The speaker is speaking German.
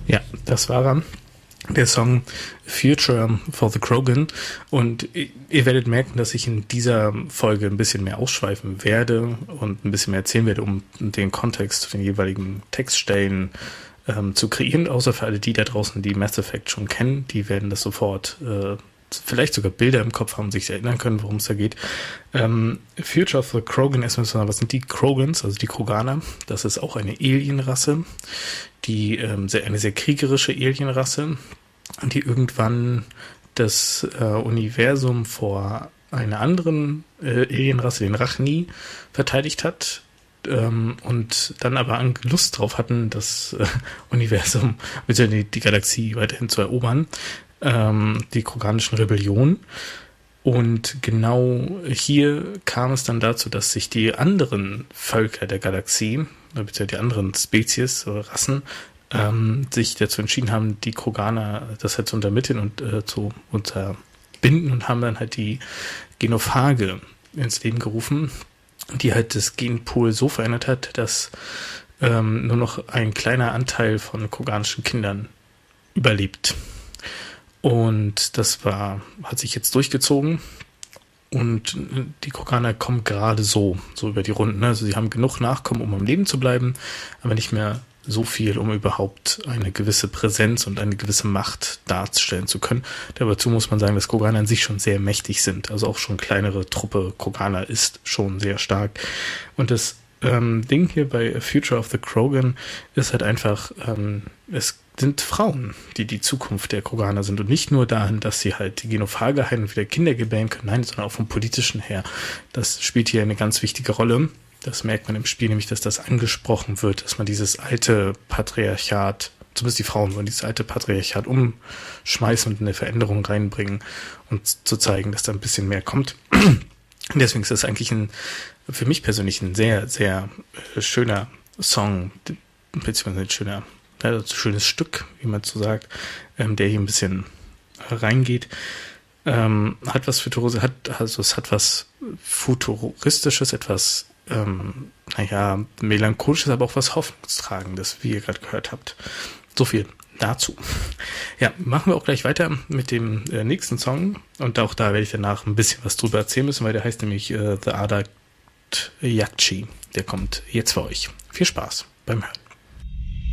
Ja, das war er. Der Song Future for the Krogan. Und ihr werdet merken, dass ich in dieser Folge ein bisschen mehr ausschweifen werde und ein bisschen mehr erzählen werde, um den Kontext zu den jeweiligen Textstellen zu kreieren. Außer für alle die da draußen, die Mass Effect schon kennen, die werden das sofort vielleicht sogar Bilder im Kopf haben, sich erinnern können, worum es da geht. Future of the Krogan, erstmal, was sind die Krogans, also die Kroganer? Das ist auch eine Alienrasse, die eine sehr kriegerische Alienrasse, die irgendwann das Universum vor einer anderen Alienrasse, den Rachni, verteidigt hat. Und dann aber Lust drauf hatten, das Universum, beziehungsweise die Galaxie weiterhin zu erobern. Die kroganischen Rebellion. Und genau hier kam es dann dazu, dass sich die anderen Völker der Galaxie, beziehungsweise die anderen Spezies oder Rassen, sich dazu entschieden haben, die Kroganer das halt zu untermitteln und zu unterbinden und haben dann halt die Genophage ins Leben gerufen, die halt das Genpool so verändert hat, dass nur noch ein kleiner Anteil von kroganischen Kindern überlebt. Und das hat sich jetzt durchgezogen und die Kroganer kommen gerade so über die Runden. Also sie haben genug Nachkommen, um am Leben zu bleiben, aber nicht mehr so viel, um überhaupt eine gewisse Präsenz und eine gewisse Macht darstellen zu können. Dazu muss man sagen, dass Kroganer an sich schon sehr mächtig sind. Also auch schon kleinere Truppe Kroganer ist schon sehr stark. Und das Ding hier bei Future of the Krogan ist halt einfach, es sind Frauen, die die Zukunft der Kroganer sind und nicht nur dahin, dass sie halt die Genophage heilen und wieder Kinder gebären können, nein, sondern auch vom Politischen her. Das spielt hier eine ganz wichtige Rolle. Das merkt man im Spiel, nämlich, dass das angesprochen wird, dass man dieses alte Patriarchat, zumindest die Frauen wollen dieses alte Patriarchat umschmeißen und eine Veränderung reinbringen und zu zeigen, dass da ein bisschen mehr kommt. Deswegen ist das eigentlich für mich persönlich ein sehr, sehr schöner Song, beziehungsweise ein schönes Stück, wie man so sagt, der hier ein bisschen reingeht. Hat was es hat was Futuristisches, etwas Melancholisches, aber auch was Hoffnungstragendes, wie ihr gerade gehört habt. So viel dazu. Ja, machen wir auch gleich weiter mit dem nächsten Song. Und auch da werde ich danach ein bisschen was drüber erzählen müssen, weil der heißt nämlich The Adat Yakchi. Der kommt jetzt für euch. Viel Spaß beim Hören.